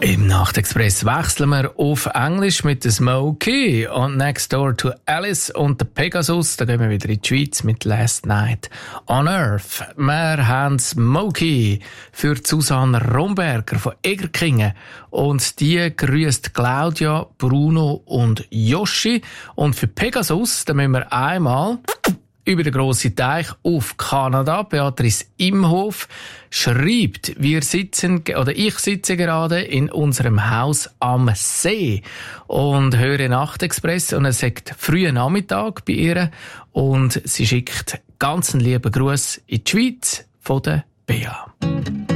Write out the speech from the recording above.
Im Nachtexpress wechseln wir auf Englisch mit der Smokey und Next Door to Alice und der Pegasus. Da gehen wir wieder in die Schweiz mit Last Night on Earth. Wir haben Smokey für Susanne Romberger von Egerkingen und die grüßt Claudia, Bruno und Joschi. Und für Pegasus, da müssen wir einmal über den grossen Teich auf Kanada. Beatrice Imhof schreibt, ich sitze gerade in unserem Haus am See und höre Nachtexpress und es sagt früher Nachmittag bei ihr und sie schickt ganz einen lieben Gruß in die Schweiz von der Bea.